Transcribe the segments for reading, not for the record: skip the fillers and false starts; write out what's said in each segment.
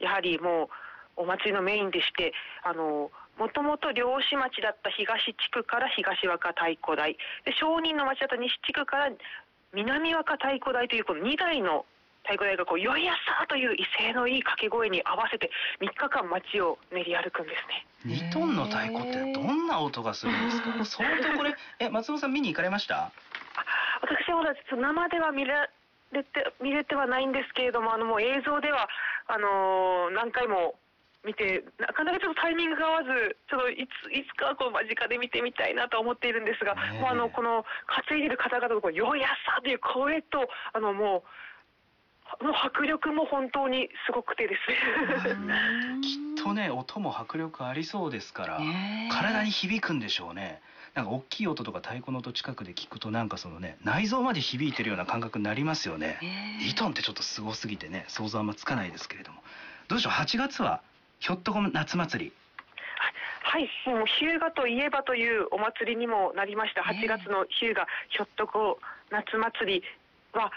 やはりもうお祭りのメインでして、もともと漁師町だった東地区から東若太鼓台で、商人の町だった西地区から南若太鼓台というこの2台の太鼓台がこうよいやさという威勢のいい掛け声に合わせて3日間街を練り歩くんですね。 2トンの太鼓ってどんな音がするんですか？相当これ松本さん見に行かれました？ 私はまだちょっと生では見れてはないんですけれども、もう映像では何回も見て、なかなかちょっとタイミングが合わず、ちょっといつかこう間近で見てみたいなと思っているんですが、もうこの担いでいる方々のこうよやさという声ともう迫力も本当にすごくてですねきっとね、音も迫力ありそうですから、体に響くんでしょうね。なんか大きい音とか太鼓の音近くで聞くと、なんかそのね、内臓まで響いてるような感覚になりますよね。2トンってちょっとすごすぎてね、想像あんまつかないですけれども、どうでしょう、8月はひょっとこ夏祭り。 はい、もう日向といえばというお祭りにもなりました。8月の日向ひょっとこ夏祭りは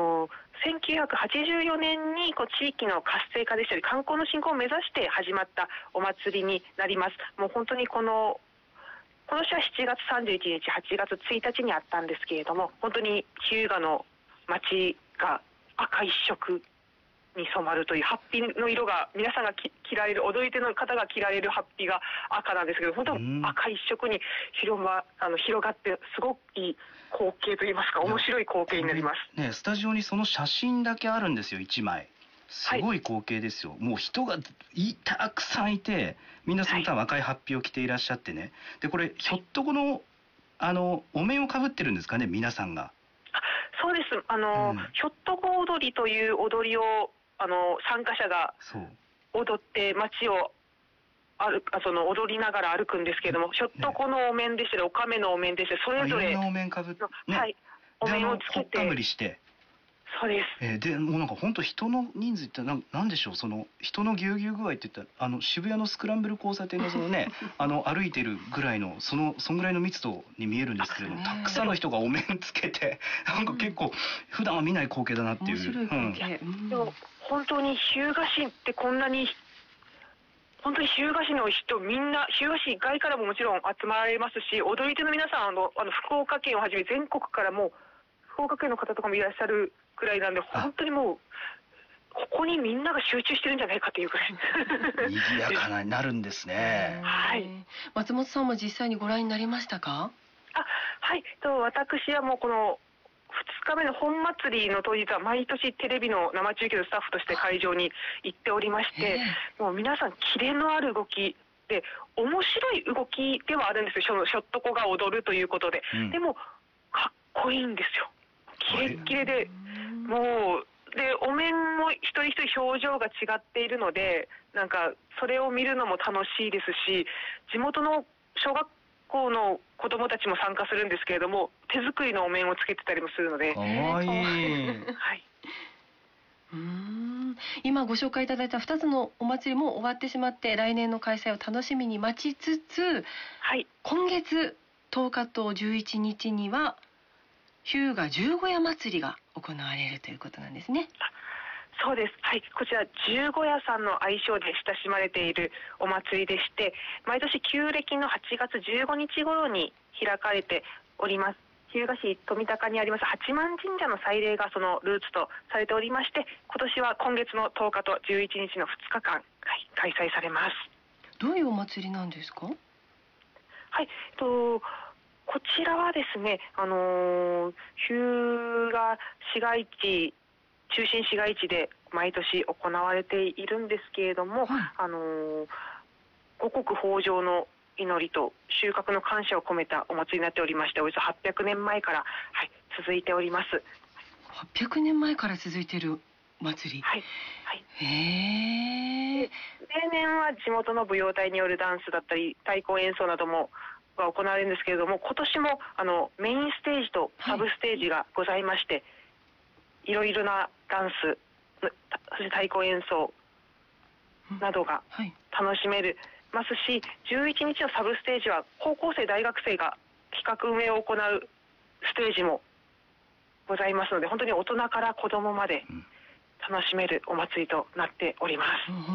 1984年に地域の活性化でしたり観光の振興を目指して始まったお祭りになります。もう本当にこの年は7月31日、8月1日にあったんですけれども、本当に日向の街が赤一色に染まるという、ハッピーの色が皆さんが着られる、踊り手の方が着られるハッピーが赤なんですけど、本当に赤一色に広がってすごくいい光景といいますか、面白い光景になります。 ね、スタジオにその写真だけあるんですよ、1枚。すごい光景ですよ。はい、もう人がたくさんいて、みんなその赤いハッピーを着ていらっしゃってね。でこれひょっとこのお面をかぶってるんですかね、皆さんが。 そうです。ひょっとこ踊りという踊りを参加者が踊って街を踊りながら歩くんですけれども、ひょっとこのお面でしたり、おかめのお面でしたり、それぞれいろんなお面かぶって、ね、 はい、お面をつけて、 ほっかむりして。 そうです。 でもうなんか本当人の人数ってなんでしょう、その人のぎゅうぎゅう具合って言ったら渋谷のスクランブル交差点のそのね歩いてるぐらいのそんぐらいの密度に見えるんですけれども、たくさんの人がお面つけて、なんか結構普段は見ない光景だなっていう。面白い光景。 でも本当に日向市ってこんなに本当に日向市の人みんな、日向市外からももちろん集まられますし、踊り手の皆さん福岡県をはじめ全国からも福岡県の方とかもいらっしゃるくらいなんで、本当にもうここにみんなが集中してるんじゃないかというくらい賑やかなになるんですね。 はい。松本さんも実際にご覧になりましたか？ はい。私はもうこの2日目の本祭りの当日は毎年テレビの生中継のスタッフとして会場に行っておりまして、もう皆さんキレのある動きで面白い動きではあるんですよ。ひょっとこが踊るということで、でもかっこいいんですよ。キレッキレで、もうでお面も一人一人表情が違っているので、なんかそれを見るのも楽しいですし、地元の小学校の子供たちも参加するんですけれども、手作りのお面をつけてたりもするので。 かわいい。 はい。 今ご紹介いただいた2つのお祭りも終わってしまって、来年の開催を楽しみに待ちつつ、 はい、 今月10日と11日には日向十五夜祭りが行われるということなんですね。 そうです。はい、こちら十五夜さんの愛称で親しまれているお祭りでして、毎年旧暦の8月15日頃に開かれております。日向市富高にあります八幡神社の祭礼がそのルーツとされておりまして、今年は今月の10日と11日の2日間、開催されます。 どういうお祭りなんですか？ はい、こちらはですね、日向市街地、中心市街地で毎年行われているんですけれども、五穀豊穣の祈りと収穫の感謝を込めたお祭りになっておりまして、およそ800年前から、続いております。 800年前から続いている祭り。 はい。 例年は地元の舞踊隊によるダンスだったり太鼓演奏などもが行われるんですけれども、今年もメインステージとサブステージがございまして、いろいろなダンス、そして太鼓演奏などが楽しめますし、11日のサブステージは高校生大学生が企画運営を行うステージもございますので、本当に大人から子供まで楽しめるお祭りとなっております。